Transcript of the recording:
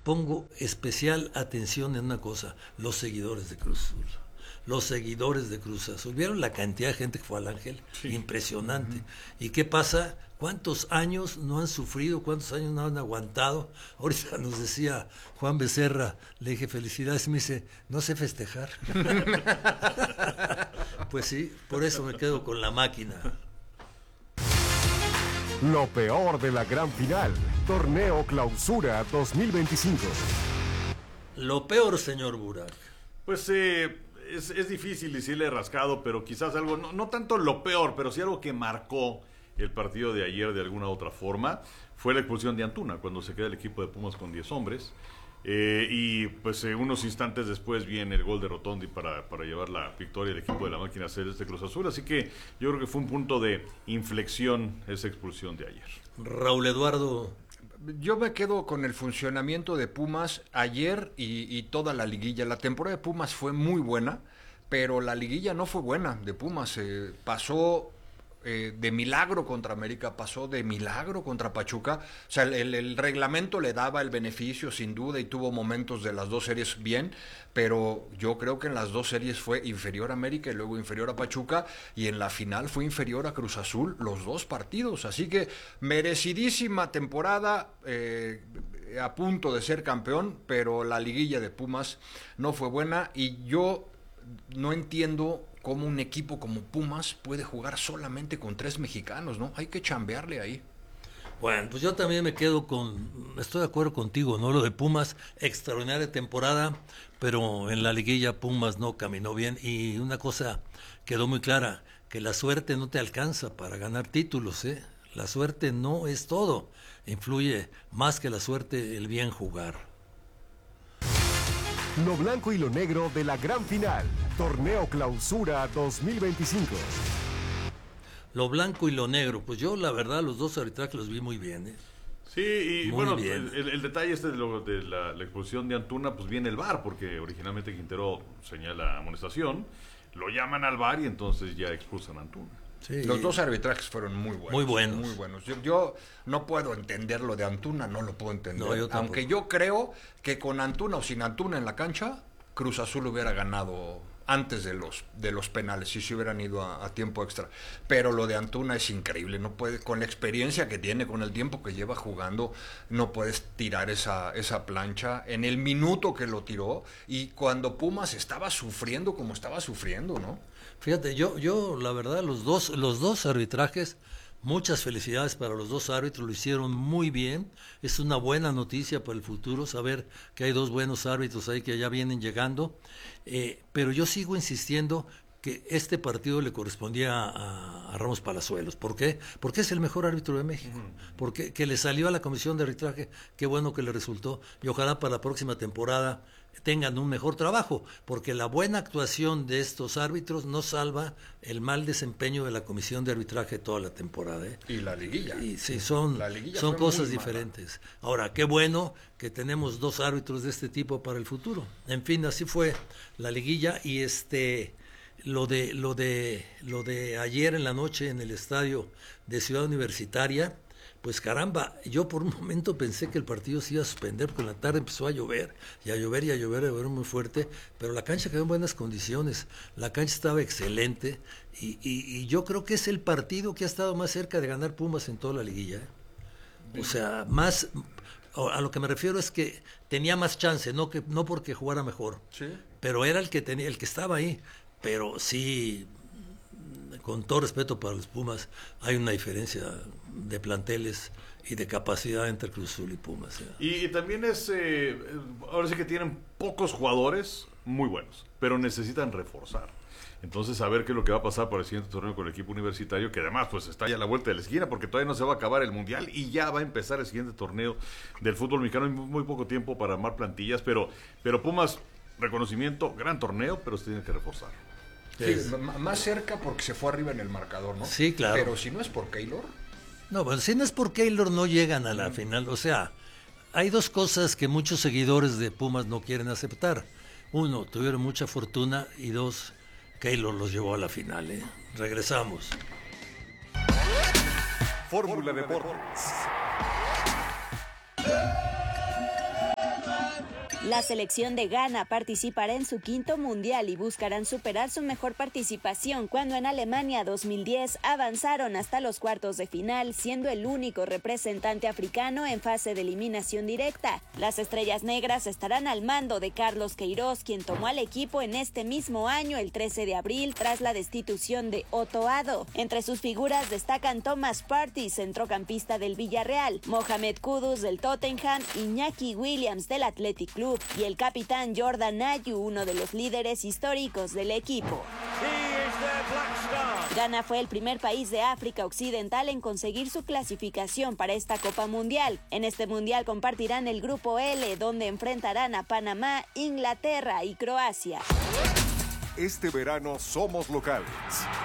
pongo especial atención en una cosa, los seguidores de Cruz Azul. Los seguidores de Cruz Azul. ¿Vieron la cantidad de gente que fue al Ángel? Sí. Impresionante. ¿Y qué pasa? ¿Cuántos años no han sufrido? ¿Cuántos años no han aguantado? Ahorita nos decía Juan Becerra, le dije felicidades, y me dice, no sé festejar. Pues sí, por eso me quedo con la máquina. Lo peor de la gran final, Torneo Clausura 2025. Lo peor, señor Burak. Pues es difícil decirle rascado, pero quizás algo, no tanto lo peor, pero sí algo que marcó el partido de ayer de alguna otra forma, fue la expulsión de Antuna, cuando se queda el equipo de Pumas con 10 hombres. Y pues unos instantes después viene el gol de Rotondi para llevar la victoria del equipo de la máquina celeste Cruz Azul. Así que yo creo que fue un punto de inflexión esa expulsión de ayer. Raúl Eduardo. Yo me quedo con el funcionamiento de Pumas ayer y toda la liguilla. La temporada de Pumas fue muy buena, pero la liguilla no fue buena de Pumas. Pasó de milagro contra América, pasó de milagro contra Pachuca. O sea, el reglamento le daba el beneficio sin duda y tuvo momentos de las dos series bien, pero yo creo que en las dos series fue inferior a América y luego inferior a Pachuca, y en la final fue inferior a Cruz Azul los dos partidos. Así que merecidísima temporada, a punto de ser campeón, pero la liguilla de Pumas no fue buena, y yo no entiendo cómo un equipo como Pumas puede jugar solamente con 3 mexicanos, ¿no? Hay que chambearle ahí. Bueno, pues yo también estoy de acuerdo contigo, ¿no? Lo de Pumas, extraordinaria temporada, pero en la liguilla Pumas no caminó bien, y una cosa quedó muy clara, que la suerte no te alcanza para ganar títulos, ¿eh? La suerte no es todo, influye más que la suerte el bien jugar. Lo blanco y lo negro de la gran final, Torneo Clausura 2025. Lo blanco y lo negro, pues yo la verdad los dos arbitrajes los vi muy bien, ¿eh? Sí, y muy bueno, bien. El detalle de la expulsión de Antuna, pues viene el VAR, porque originalmente Quintero señala amonestación, lo llaman al VAR y entonces ya expulsan a Antuna. Sí. Los dos arbitrajes fueron muy buenos. Muy buenos. Muy buenos. Yo no puedo entender lo de Antuna, no lo puedo entender. No, aunque yo creo que con Antuna o sin Antuna en la cancha, Cruz Azul hubiera ganado antes de los penales, si se hubieran ido a tiempo extra. Pero lo de Antuna es increíble, no puede, con la experiencia que tiene, con el tiempo que lleva jugando, no puedes tirar esa plancha en el minuto que lo tiró, y cuando Pumas estaba sufriendo como estaba sufriendo, ¿no? Fíjate, yo la verdad, los dos arbitrajes, muchas felicidades para los dos árbitros, lo hicieron muy bien. Es una buena noticia para el futuro saber que hay dos buenos árbitros ahí que ya vienen llegando, pero yo sigo insistiendo que este partido le correspondía a Ramos Palazuelos. ¿Por qué? Porque es el mejor árbitro de México, porque que le salió a la comisión de arbitraje, qué bueno que le resultó, y ojalá para la próxima temporada tengan un mejor trabajo, porque la buena actuación de estos árbitros no salva el mal desempeño de la comisión de arbitraje toda la temporada, ¿eh? Y la liguilla. Y sí, son cosas diferentes. Ahora, qué bueno que tenemos dos árbitros de este tipo para el futuro. En fin, así fue la liguilla, y lo de ayer en la noche en el estadio de Ciudad Universitaria, pues caramba, yo por un momento pensé que el partido se iba a suspender, porque en la tarde empezó a llover muy fuerte, pero la cancha quedó en buenas condiciones, la cancha estaba excelente, y yo creo que es el partido que ha estado más cerca de ganar Pumas en toda la liguilla, ¿eh? O sea, más, a lo que me refiero es que tenía más chance, no porque jugara mejor, ¿sí? Pero era el que estaba ahí. Pero sí, con todo respeto para los Pumas, hay una diferencia de planteles y de capacidad entre Cruz Azul y Pumas. Y también ahora sí que tienen pocos jugadores muy buenos, pero necesitan reforzar. Entonces, a ver qué es lo que va a pasar para el siguiente torneo con el equipo universitario, que además pues está ya a la vuelta de la esquina, porque todavía no se va a acabar el Mundial y ya va a empezar el siguiente torneo del fútbol mexicano. Hay muy poco tiempo para armar plantillas, pero Pumas, reconocimiento, gran torneo, pero se tiene que reforzar. Sí, más cerca porque se fue arriba en el marcador, ¿no? Sí, claro. Pero si no es por Keylor. No, bueno, si no es por Keylor no llegan a la final. O sea, hay dos cosas que muchos seguidores de Pumas no quieren aceptar. Uno, tuvieron mucha fortuna, y dos, Keylor los llevó a la final, ¿eh? Regresamos. Fórmula Deportes. La selección de Ghana participará en su quinto mundial y buscarán superar su mejor participación cuando en Alemania 2010 avanzaron hasta los cuartos de final, siendo el único representante africano en fase de eliminación directa. Las estrellas negras estarán al mando de Carlos Queiroz, quien tomó al equipo en este mismo año, el 13 de abril, tras la destitución de Otto Addo. Entre sus figuras destacan Thomas Partey, centrocampista del Villarreal, Mohamed Kudus del Tottenham, Iñaki Williams del Athletic Club y el capitán Jordan Ayew, uno de los líderes históricos del equipo. Ghana fue el primer país de África Occidental en conseguir su clasificación para esta Copa Mundial. En este mundial compartirán el grupo L, donde enfrentarán a Panamá, Inglaterra y Croacia. Este verano somos locales.